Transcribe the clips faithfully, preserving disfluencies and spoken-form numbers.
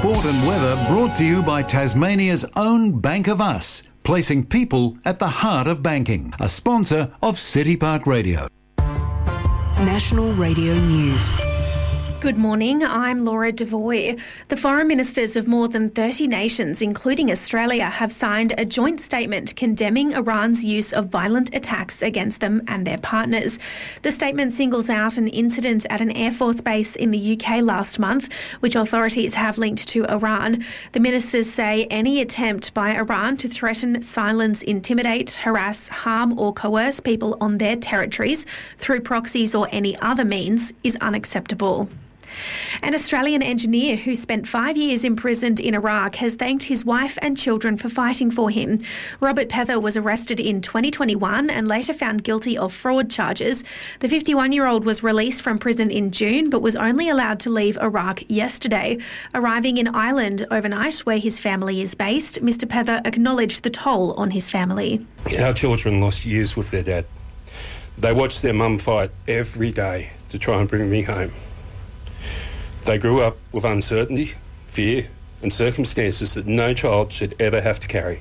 sport and weather brought to you by Tasmania's own Bank of Us, placing people at the heart of banking. A sponsor of City Park Radio. National Radio News. Good morning, I'm Laura Devoy. The foreign ministers of more than thirty nations, including Australia, have signed a joint statement condemning Iran's use of violent attacks against them and their partners. The statement singles out an incident at an Air Force base in the U K last month, which authorities have linked to Iran. The ministers say any attempt by Iran to threaten, silence, intimidate, harass, harm or coerce people on their territories through proxies or any other means is unacceptable. An Australian engineer who spent five years imprisoned in Iraq has thanked his wife and children for fighting for him. Robert Pether was arrested in twenty twenty-one and later found guilty of fraud charges. The fifty-one-year-old was released from prison in June but was only allowed to leave Iraq yesterday. Arriving in Ireland overnight, where his family is based, Mister Pether acknowledged the toll on his family. Our children lost years with their dad. They watched their mum fight every day to try and bring me home. They grew up with uncertainty, fear and circumstances that no child should ever have to carry.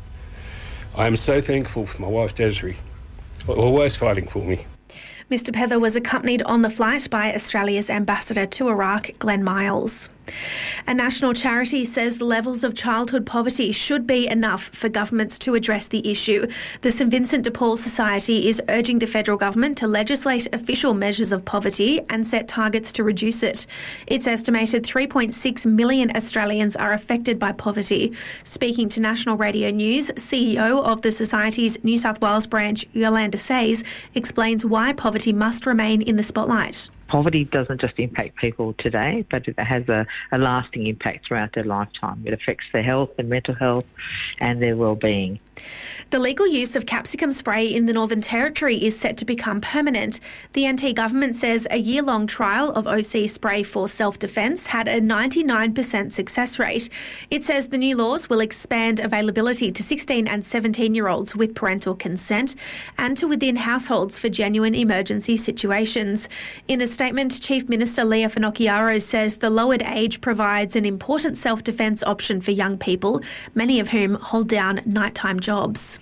I am so thankful for my wife Desiree, always fighting for me. Mister Pether was accompanied on the flight by Australia's ambassador to Iraq, Glenn Miles. A national charity says the levels of childhood poverty should be enough for governments to address the issue. The St Vincent de Paul Society is urging the federal government to legislate official measures of poverty and set targets to reduce it. It's estimated three point six million Australians are affected by poverty. Speaking to National Radio News, C E O of the Society's New South Wales branch, Yolanda Says, explains why poverty must remain in the spotlight. Poverty doesn't just impact people today, but it has a, a lasting impact throughout their lifetime. It affects their health, their mental health and their well-being. The legal use of capsicum spray in the Northern Territory is set to become permanent. The N T government says a year-long trial of O C spray for self-defence had a ninety-nine percent success rate. It says the new laws will expand availability to sixteen and seventeen-year-olds with parental consent and to within households for genuine emergency situations. In a statement, Chief Minister Leah Finocchiaro says the lowered age provides an important self-defence option for young people, many of whom hold down nighttime jobs.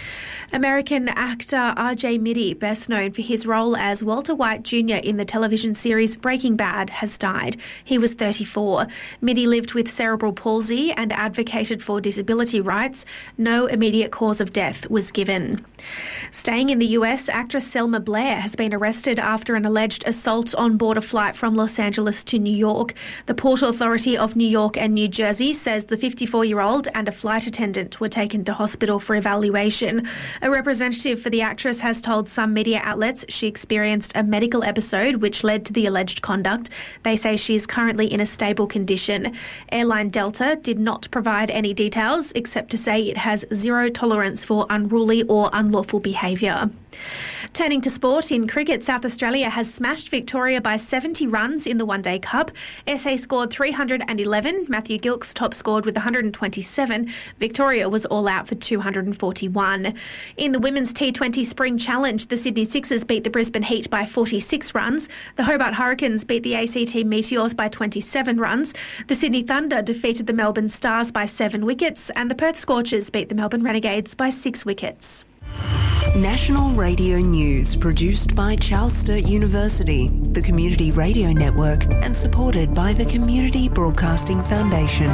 American actor R J Mitte, best known for his role as Walter White Junior in the television series Breaking Bad, has died. He was thirty-four. Mitte lived with cerebral palsy and advocated for disability rights. No immediate cause of death was given. Staying in the U S, actress Selma Blair has been arrested after an alleged assault on board a flight from Los Angeles to New York. The Port Authority of New York and New Jersey says the fifty-four-year-old and a flight attendant were taken to hospital for evaluation. A representative for the actress has told some media outlets she experienced a medical episode which led to the alleged conduct. They say she is currently in a stable condition. Airline Delta did not provide any details except to say it has zero tolerance for unruly or unlawful behaviour. Turning to sport, in cricket, South Australia has smashed Victoria by seventy runs in the One Day Cup. S A scored three hundred eleven, Matthew Gilkes top scored with one hundred twenty-seven. Victoria was all out for two hundred forty-one. In the Women's T twenty Spring Challenge, the Sydney Sixers beat the Brisbane Heat by forty-six runs. The Hobart Hurricanes beat the A C T Meteors by twenty-seven runs. The Sydney Thunder defeated the Melbourne Stars by seven wickets, and the Perth Scorchers beat the Melbourne Renegades by six wickets. National Radio News, produced by Charles Sturt University, the Community Radio Network, and supported by the Community Broadcasting Foundation.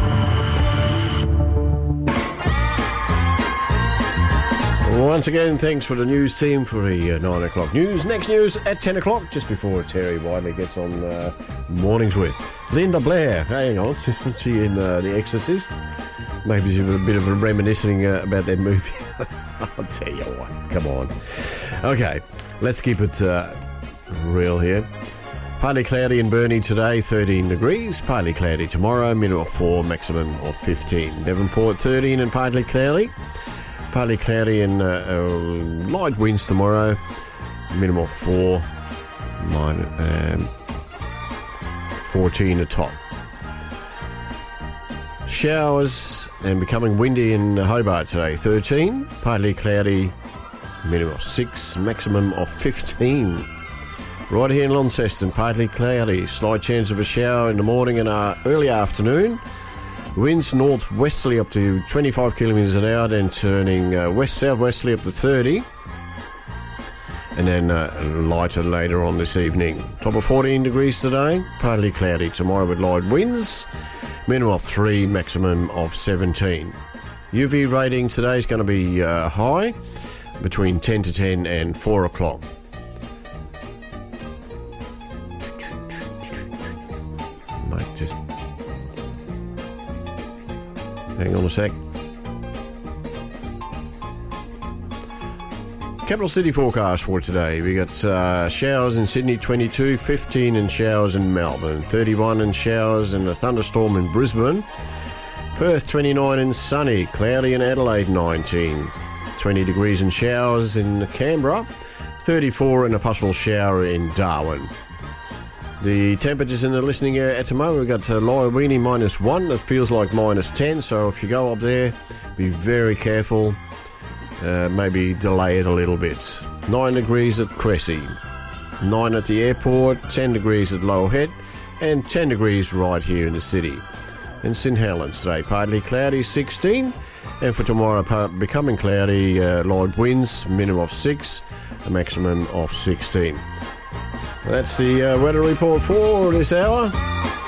Once again, thanks for the news team for the uh, nine o'clock news. Next news at ten o'clock, just before Terry Wiley gets on uh, Mornings with Linda Blair. Hang on, isn't she in uh, The Exorcist? Maybe she's a bit of a reminiscing uh, about that movie. I'll tell you what, come on. Okay, let's keep it uh, real here. Partly cloudy in Burnie today, thirteen degrees. Partly cloudy tomorrow, minimum of four, maximum of fifteen. Devonport, thirteen and partly cloudy. Partly cloudy and uh, uh, light winds tomorrow, minimum of four, minus, um, fourteen at top. Showers and becoming windy in Hobart today, thirteen. Partly cloudy, minimum of six, maximum of fifteen. Right here in Launceston, partly cloudy. Slight chance of a shower in the morning and uh, early afternoon. Winds northwesterly up to twenty-five kilometres an hour, then turning uh, west-southwesterly up to thirty. And then uh, lighter later on this evening. Top of fourteen degrees today, partly cloudy. Tomorrow with light winds, minimum of three, maximum of seventeen. U V rating today is going to be uh, high, between ten to ten and four o'clock. Mate, just hang on a sec. Capital City forecast for today. We got uh, showers in Sydney, twenty-two, fifteen in showers in Melbourne, thirty-one in showers and a thunderstorm in Brisbane. Perth, twenty-nine and sunny, cloudy in Adelaide, nineteen. twenty degrees in showers in Canberra, thirty-four in a possible shower in Darwin. The temperatures in the listening area at the moment, we've got uh, Lyowini minus one, it feels like minus ten, so if you go up there, be very careful. Uh, maybe delay it a little bit. nine degrees at Cressy, nine at the airport, ten degrees at Lower Head, and ten degrees right here in the city. In St Helens today, partly cloudy, sixteen, and for tomorrow, part becoming cloudy, uh, light winds, minimum of six, a maximum of sixteen. That's the uh, weather report for this hour.